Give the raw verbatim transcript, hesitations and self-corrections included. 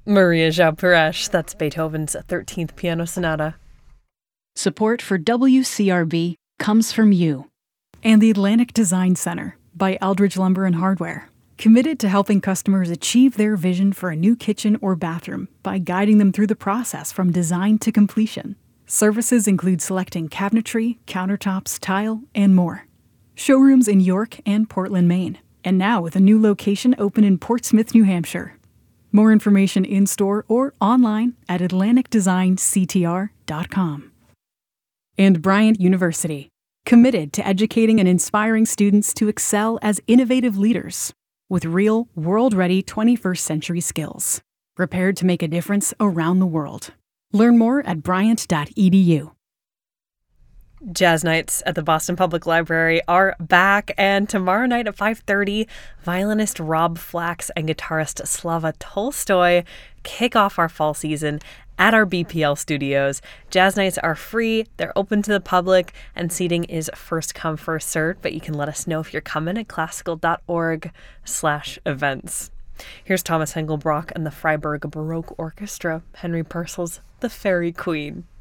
Maria João Pires, that's Beethoven's thirteenth Piano Sonata. Support for W C R B comes from you. And the Atlantic Design Center by Aldridge Lumber and Hardware, committed to helping customers achieve their vision for a new kitchen or bathroom by guiding them through the process from design to completion. Services include selecting cabinetry, countertops, tile, and more. Showrooms in York and Portland, Maine, and now with a new location open in Portsmouth, New Hampshire. More information in-store or online at atlantic design c t r dot com. And Bryant University, committed to educating and inspiring students to excel as innovative leaders with real, world-ready twenty-first century skills, prepared to make a difference around the world. Learn more at bryant dot e d u. Jazz nights at the Boston Public Library are back, and tomorrow night at five thirty, violinist Rob Flax and guitarist Slava Tolstoy kick off our fall season at our B P L studios. Jazz nights are free, they're open to the public, and seating is first come, first served, but you can let us know if you're coming at classical.org slash events. Here's Thomas Engelbrock and the Freiburg Baroque Orchestra, Henry Purcell's The Fairy Queen.